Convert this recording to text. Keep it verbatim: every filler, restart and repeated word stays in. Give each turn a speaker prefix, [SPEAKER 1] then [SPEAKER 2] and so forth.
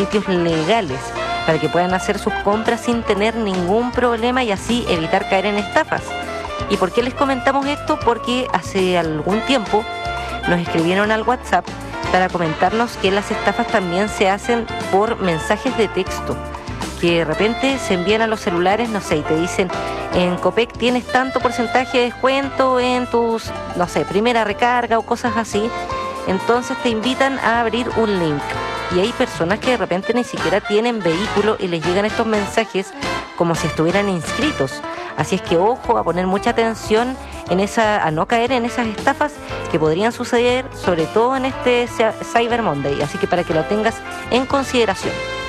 [SPEAKER 1] sitios legales para que puedan hacer sus compras sin tener ningún problema y así evitar caer en estafas. ¿Y por qué les comentamos esto? Porque hace algún tiempo nos escribieron al WhatsApp para comentarnos que las estafas también se hacen por mensajes de texto, que de repente se envían a los celulares, no sé, y te dicen, en Copec tienes tanto porcentaje de descuento en tus, no sé, primera recarga o cosas así. Entonces te invitan a abrir un link. Y hay personas que de repente ni siquiera tienen vehículo y les llegan estos mensajes como si estuvieran inscritos. Así es que ojo a poner mucha atención en esa, a no caer en esas estafas que podrían suceder, sobre todo en este Cyber Monday. Así que para que lo tengas en consideración.